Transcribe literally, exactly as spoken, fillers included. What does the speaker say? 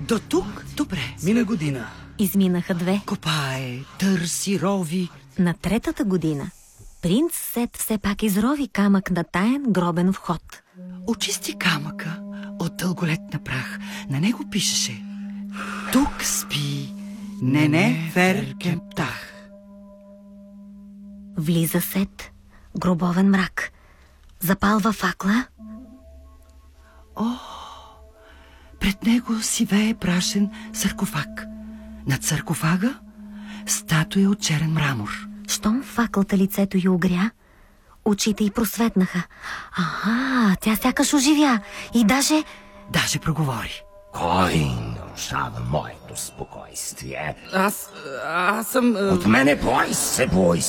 До тук добре. Мина година. Изминаха две. Копае, търси, рови. На третата година принц Сет все пак изрови камък на таен гробен вход. Очисти камъка от дълголетна прах. На него пишеше: тук спи Нене Феркемптах. Влиза Сет, гробовен мрак. Запалва факла. Пред него си вее прашен саркофаг. Над саркофага статуя от черен мрамор. Щом факлата лицето й огря, очите й просветнаха. Ага, тя сякаш оживя и даже... Даже проговори. Кой нарушава моето спокойствие? Аз... аз съм... От мене бой се, бой